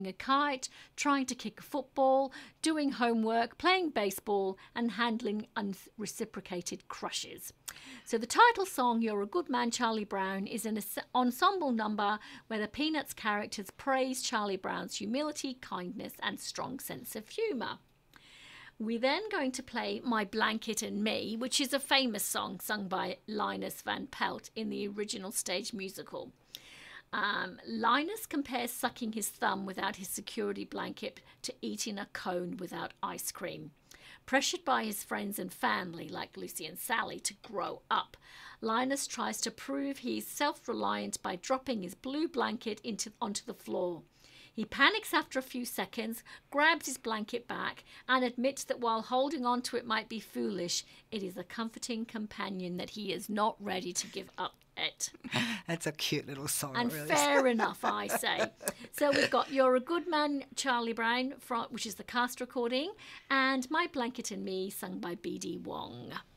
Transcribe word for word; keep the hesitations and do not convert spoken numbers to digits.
a kite, trying to kick a football, doing homework, playing baseball, and handling unreciprocated crushes. So the title song, You're a Good Man, Charlie Brown, is an ensemble number where the Peanuts characters praise Charlie Brown's humility, kindness, and strong sense of humour. We're then going to play My Blanket and Me, which is a famous song sung by Linus Van Pelt in the original stage musical. Um, Linus compares sucking his thumb without his security blanket to eating a cone without ice cream. Pressured by his friends and family, like Lucy and Sally, to grow up, Linus tries to prove he's self-reliant by dropping his blue blanket into, onto the floor. He panics after a few seconds, grabs his blanket back, and admits that while holding on to it might be foolish, it is a comforting companion that he is not ready to give up it. That's a cute little song. And really. fair enough, I say. So we've got You're a Good Man, Charlie Brown, from, which is the cast recording, and My Blanket and Me, sung by B D Wong.